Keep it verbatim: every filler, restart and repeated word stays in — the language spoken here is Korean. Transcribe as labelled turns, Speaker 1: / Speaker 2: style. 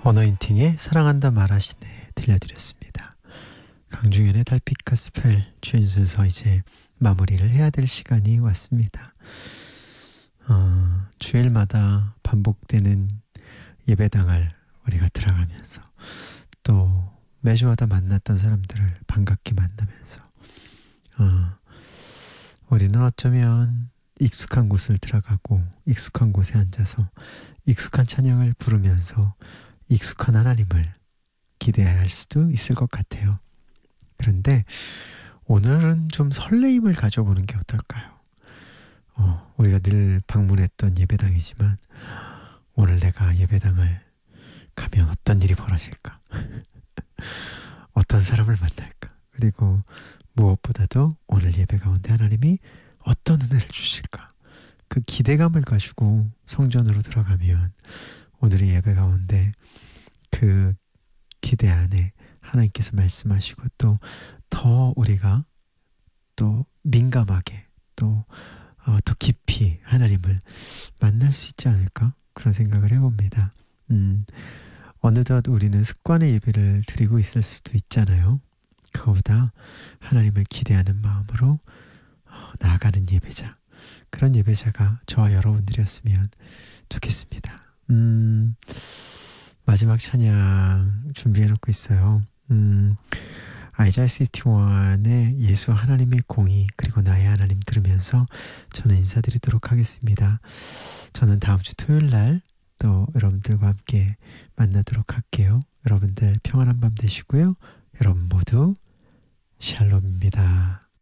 Speaker 1: 어너인팅의 사랑한다 말하시네 들려드렸습니다. 강중현의 달빛 가스펠 주인 순서 이제 마무리를 해야 될 시간이 왔습니다. 어, 주일마다 반복되는 예배당을 우리가 들어가면서 또 매주마다 만났던 사람들을 반갑게 만나면서 어, 우리는 어쩌면 익숙한 곳을 들어가고 익숙한 곳에 앉아서 익숙한 찬양을 부르면서 익숙한 하나님을 기대할 수도 있을 것 같아요. 그런데 오늘은 좀 설레임을 가져보는 게 어떨까요? 어, 우리가 늘 방문했던 예배당이지만 오늘 내가 예배당을 가면 어떤 일이 벌어질까? 어떤 사람을 만날까? 그리고 무엇보다도 오늘 예배 가운데 하나님이 어떤 은혜를 주실까? 그 기대감을 가지고 성전으로 들어가면 오늘의 예배 가운데 그 기대 안에 하나님께서 말씀하시고 또 더 우리가 또 민감하게 또, 어, 더 깊이 하나님을 만날 수 있지 않을까? 그런 생각을 해봅니다. 음, 어느덧 우리는 습관의 예배를 드리고 있을 수도 있잖아요. 그거보다 하나님을 기대하는 마음으로 어, 나아가는 예배자, 그런 예배자가 저와 여러분들이었으면 좋겠습니다. 음, 마지막 찬양 준비해놓고 있어요. 음, 아이자야 육십일의 예수 하나님의 공의 그리고 나의 하나님 들으면서 저는 인사드리도록 하겠습니다. 저는 다음 주 토요일 날 또 여러분들과 함께 만나도록 할게요. 여러분들 평안한 밤 되시고요. 여러분 모두 샬롬입니다.